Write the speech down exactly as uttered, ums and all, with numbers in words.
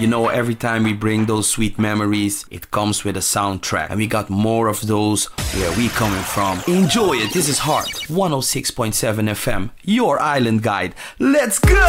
You know, every time we bring those sweet memories, it comes with a soundtrack. And we got more of those where we coming from. Enjoy it. This is Heart one oh six point seven F M, your island guide. Let's go!